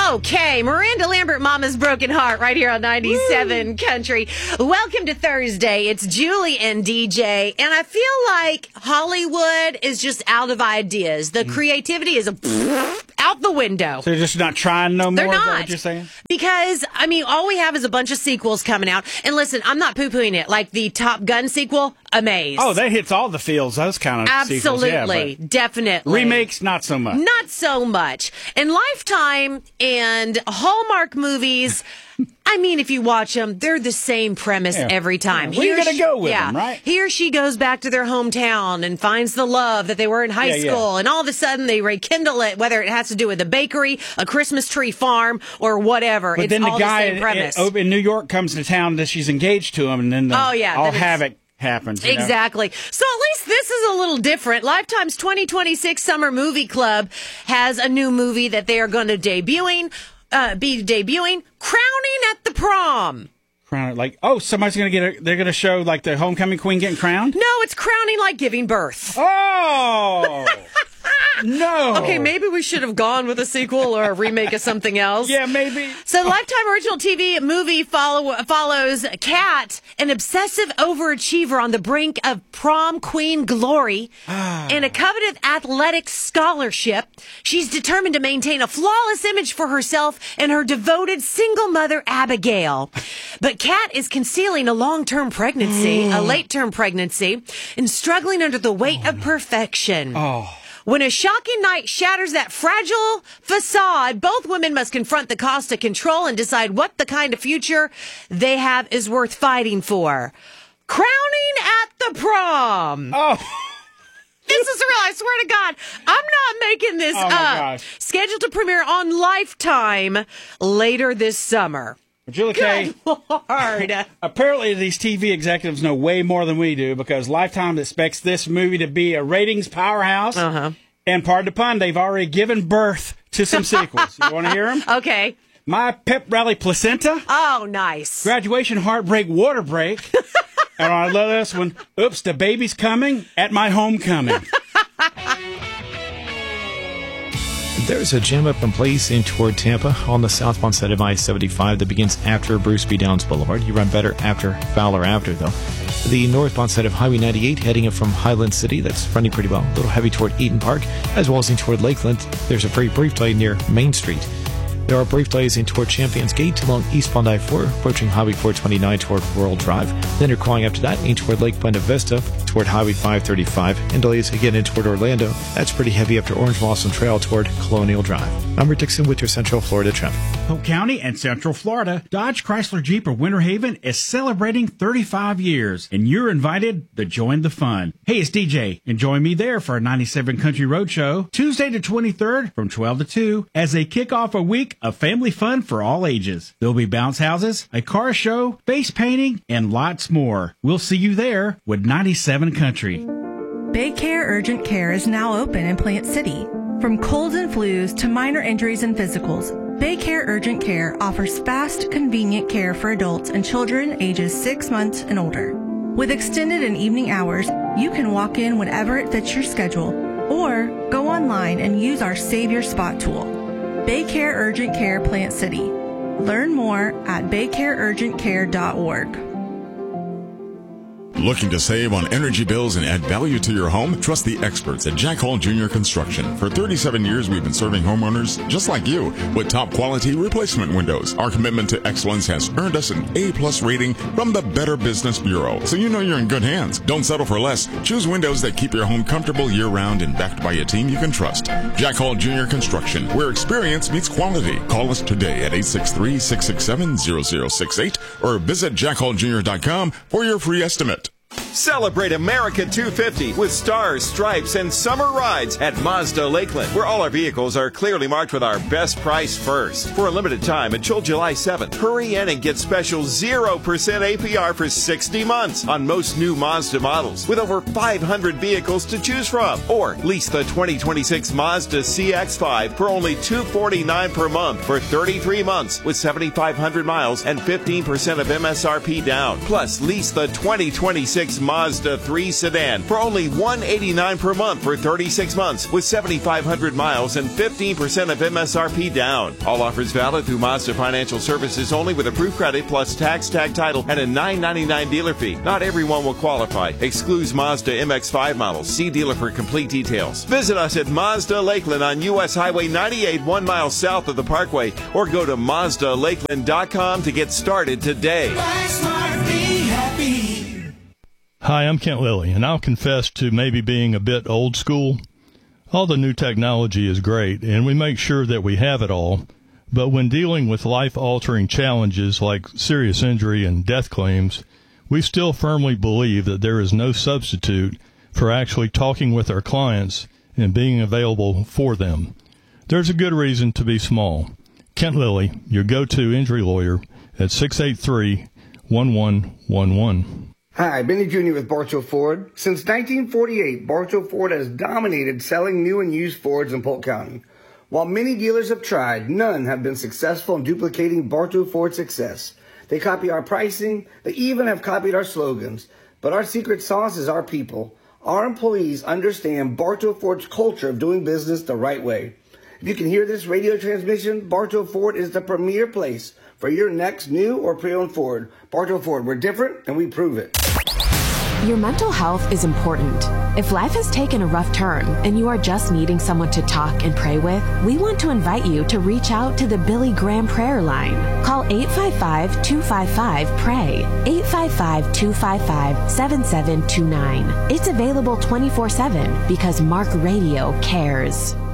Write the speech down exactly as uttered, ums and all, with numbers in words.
Okay, Miranda Lambert, Mama's Broken Heart, right here on ninety-seven Woo. Country. Welcome to Thursday. It's Julie and D J, and I feel like Hollywood is just out of ideas. The mm. creativity is a out the window. So they're just not trying no more? They're not. Is that what you're saying? Because, I mean, all we have is a bunch of sequels coming out. And listen, I'm not poo-pooing it. Like the Top Gun sequel, amazed. Oh, that hits all the feels, those kind of Absolutely, sequels. Absolutely, yeah, definitely. Remakes, not so much. Not so much. And Lifetime and Hallmark movies, I mean, if you watch them, they're the same premise yeah. every time. Yeah. Where you gonna go with yeah, them, right? He or she goes back to their hometown and finds the love that they were in high yeah, school, yeah. and all of a sudden they rekindle it, whether it has to do with a bakery, a Christmas tree farm, or whatever. But it's then the all guy the same premise. in, in New York comes to town that she's engaged to him, and then the, oh, yeah, all havoc happens. You exactly. know? So at least this is a little different. Lifetime's twenty twenty-six Summer Movie Club has a new movie that they are going to debuting. Uh, be debuting Crowning at the Prom. Crown, like, oh, somebody's going to get a, they're going to show, like, the homecoming queen getting crowned? No, it's crowning like giving birth. Oh! No. Okay, maybe we should have gone with a sequel or a remake of something else. Yeah, maybe. So, Lifetime original T V movie follow, follows Kat, an obsessive overachiever on the brink of prom queen glory and a coveted athletic scholarship. She's determined to maintain a flawless image for herself and her devoted single mother, Abigail. But Kat is concealing a long-term pregnancy, a late-term pregnancy, and struggling under the weight oh, of perfection. Oh. When a shocking night shatters that fragile facade, both women must confront the cost of control and decide what the kind of future they have is worth fighting for. Crowning at the Prom. Oh. This is real. I swear to God. I'm not making this oh my up. Gosh. Scheduled to premiere on Lifetime later this summer. Julie K. Good Lord. Apparently, these T V executives know way more than we do because Lifetime expects this movie to be a ratings powerhouse. Uh-huh. And pardon the pun, they've already given birth to some sequels. You want to hear them? Okay. My Pep Rally Placenta. Oh, nice. Graduation Heartbreak Water Break. And I love this one. Oops, the baby's coming at my homecoming. There's a jam up in place in toward Tampa on the southbound side of I seventy-five that begins after Bruce B. Downs Boulevard. You run better after Fowler after, though. The northbound side of Highway ninety-eight heading up from Highland City, that's running pretty well. A little heavy toward Eaton Park, as well as in toward Lakeland. There's a very brief delay near Main Street. There are brief delays in toward Champions Gate along eastbound I four, approaching Highway four twenty-nine toward World Drive. Then you're calling after that in toward Lake Buena Vista, toward Highway five thirty-five, and delays again in toward Orlando. That's pretty heavy after Orange Blossom Trail toward Colonial Drive. I'm Rick Dixon with your Central Florida traffic. Polk County and Central Florida, Dodge Chrysler Jeep of Winter Haven is celebrating thirty-five years, and you're invited to join the fun. Hey, it's D J, and join me there for a ninety-seven Country Roadshow, Tuesday the twenty-third from twelve to two, as they kick off a week of family fun for all ages. There'll be bounce houses, a car show, face painting, and lots more. We'll see you there with ninety-seven Country. Baycare Urgent Care is now open in Plant City. From colds and flus to minor injuries and physicals, Baycare Urgent Care offers fast, convenient care for adults and children ages six months and older. With extended and evening hours, you can walk in whenever it fits your schedule or go online and use our Save Your Spot tool. Baycare Urgent Care Plant City. Learn more at baycare urgent care dot org. Looking to save on energy bills and add value to your home? Trust the experts at Jack Hall Junior Construction. For thirty-seven years, we've been serving homeowners just like you with top quality replacement windows. Our commitment to excellence has earned us an A-plus rating from the Better Business Bureau, so you know you're in good hands. Don't settle for less. Choose windows that keep your home comfortable year-round and backed by a team you can trust. Jack Hall Junior Construction, where experience meets quality. Call us today at eight six three, six six seven, zero zero six eight or visit jack hall junior dot com for your free estimate. Celebrate America two fifty with stars, stripes, and summer rides at Mazda Lakeland, where all our vehicles are clearly marked with our best price first. For a limited time until July seventh, hurry in and get special zero percent A P R for sixty months on most new Mazda models with over five hundred vehicles to choose from. Or lease the twenty twenty-six Mazda C X five for only two hundred forty-nine dollars per month for thirty-three months with seventy-five hundred miles and fifteen percent of M S R P down. Plus, lease the twenty twenty-six Mazda three sedan for only one hundred eighty-nine dollars per month for thirty-six months with seventy-five hundred miles and fifteen percent of M S R P down. All offers valid through Mazda Financial Services only with approved credit plus tax, tag title, and a nine ninety-nine dealer fee. Not everyone will qualify. Excludes Mazda M X five models. See dealer for complete details. Visit us at Mazda Lakeland on U S Highway ninety-eight, one mile south of the Parkway, or go to Mazda Lakeland dot com to get started today. Buy smart, be happy. Hi, I'm Kent Lilly, and I'll confess to maybe being a bit old school. All the new technology is great, and we make sure that we have it all. But when dealing with life-altering challenges like serious injury and death claims, we still firmly believe that there is no substitute for actually talking with our clients and being available for them. There's a good reason to be small. Kent Lilly, your go-to injury lawyer, at six eight three, one one one one. Hi, Benny Junior with Bartow Ford. Since nineteen forty-eight, Bartow Ford has dominated selling new and used Fords in Polk County. While many dealers have tried, none have been successful in duplicating Bartow Ford's success. They copy our pricing, they even have copied our slogans. But our secret sauce is our people. Our employees understand Bartow Ford's culture of doing business the right way. If you can hear this radio transmission, Bartow Ford is the premier place for your next new or pre-owned Ford. Bartow Ford, we're different and we prove it. Your mental health is important. If life has taken a rough turn and you are just needing someone to talk and pray with, we want to invite you to reach out to the Billy Graham Prayer Line. Call eight five five, two five five, P R A Y, eight five five, two five five, seven seven two nine. It's available twenty-four seven because Mark Radio cares.